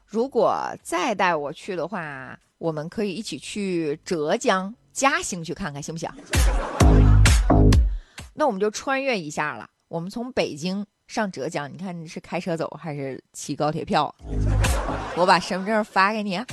如果再带我去的话，我们可以一起去浙江嘉兴去看看，行不行？那我们就穿越一下了，我们从北京上浙江，你看你是开车走还是骑高铁票？我把身份证发给你啊。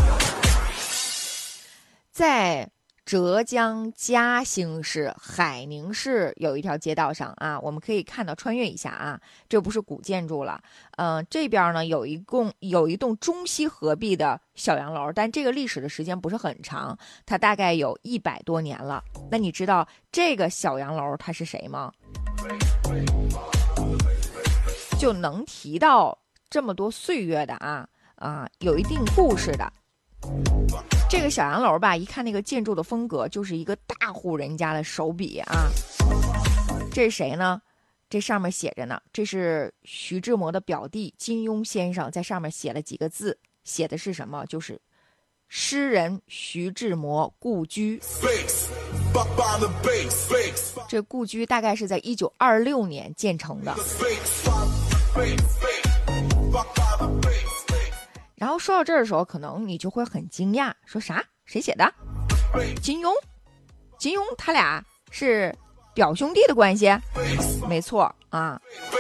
在浙江嘉兴市海宁市有一条街道上啊，我们可以看到穿越一下啊，这不是古建筑了，这边呢有一栋中西合璧的小洋楼，但这个历史的时间不是很长，它大概有100多年了。那你知道这个小洋楼它是谁吗？就能提到这么多岁月的有一定故事的。这个小洋楼吧，一看那个建筑的风格，就是一个大户人家的手笔啊。这是谁呢？这上面写着呢，这是徐志摩的表弟金庸先生在上面写了几个字，写的是什么？就是诗人徐志摩故居。这故居大概是在1926年建成的。然后说到这儿的时候，可能你就会很惊讶，说啥？谁写的？金庸他俩是表兄弟的关系？没错啊。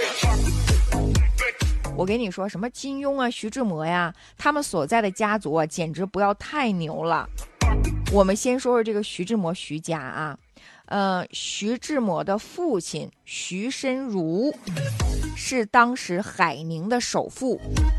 我跟你说，什么金庸啊、徐志摩呀，他们所在的家族啊，简直不要太牛了。我们先说说这个徐志摩徐家啊，徐志摩的父亲徐申如是当时海宁的首富。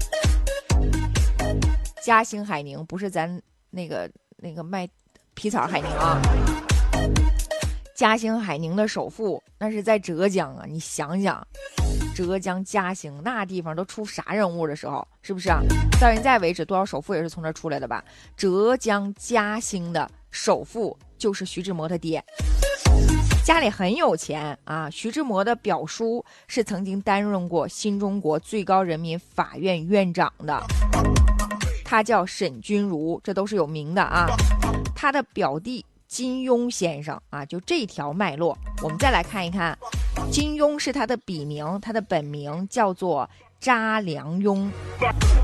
嘉兴海宁不是咱那个卖皮草海宁啊，嘉兴海宁的首富那是在浙江啊，你想想，浙江嘉兴那地方都出啥人物的时候，是不是啊？到现在为止，多少首富也是从这出来的吧？浙江嘉兴的首富就是徐志摩的爹，家里很有钱啊。徐志摩的表叔是曾经担任过新中国最高人民法院院长的。他叫沈钧儒，这都是有名的啊。他的表弟金庸先生啊，就这条脉络，我们再来看一看。金庸是他的笔名，他的本名叫做查良镛。